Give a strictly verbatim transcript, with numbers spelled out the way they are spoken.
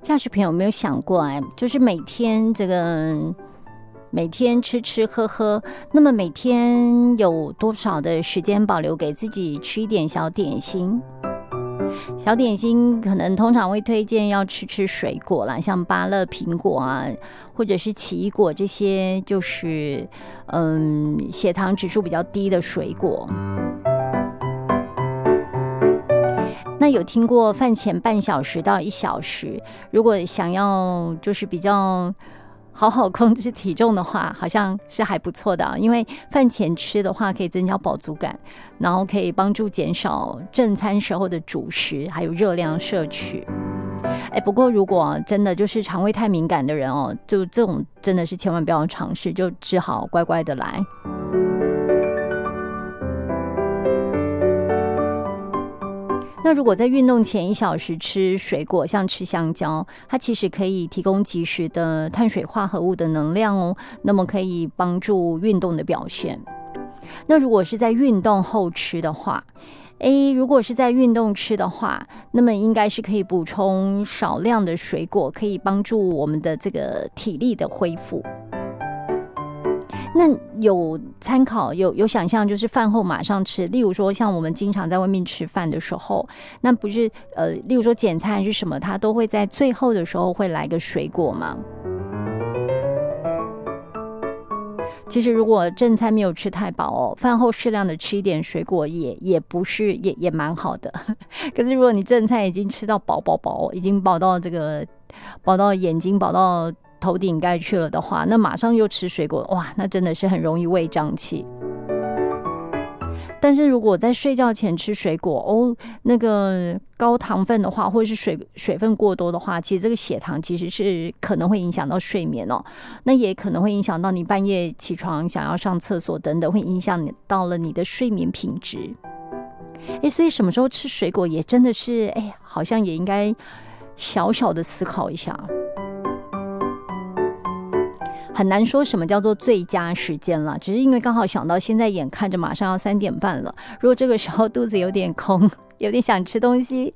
驾驶朋友有没有想过哎，就是每天这个每天吃吃喝喝，那么每天有多少的时间保留给自己吃一点小点心？小点心可能通常会推荐要吃吃水果啦，像芭乐、苹果啊，或者是奇异果，这些就是嗯血糖指数比较低的水果。那有听过饭前半小时到一小时，如果想要就是比较好好控制体重的话，好像是还不错的啊。因为饭前吃的话可以增加饱足感，然后可以帮助减少正餐时候的主食还有热量摄取。哎，不过如果真的就是肠胃太敏感的人哦，就这种真的是千万不要尝试，就只好乖乖的来。那如果在运动前一小时吃水果，像吃香蕉，它其实可以提供及时的碳水化合物的能量哦，那么可以帮助运动的表现。那如果是在运动后吃的话，诶，如果是在运动吃的话，那么应该是可以补充少量的水果，可以帮助我们的这个体力的恢复。那有参考有有想象，就是饭后马上吃，例如说像我们经常在外面吃饭的时候，那不是呃，例如说简餐还是什么，它都会在最后的时候会来个水果吗？其实如果正餐没有吃太饱哦，饭后适量的吃一点水果也也不是也也蛮好的。可是如果你正餐已经吃到饱饱饱，已经饱到这个饱到眼睛饱到头顶盖去了的话，那马上又吃水果，哇，那真的是很容易胃胀气。但是如果在睡觉前吃水果哦，那个高糖分的话，或者是水水分过多的话，其实这个血糖其实是可能会影响到睡眠哦，那也可能会影响到你半夜起床想要上厕所等等，会影响到了你的睡眠品质。哎，所以什么时候吃水果也真的是，哎，好像也应该小小的思考一下。很难说什么叫做最佳时间了，只是因为刚好想到现在眼看着马上要三点半了，如果这个时候肚子有点空，有点想吃东西，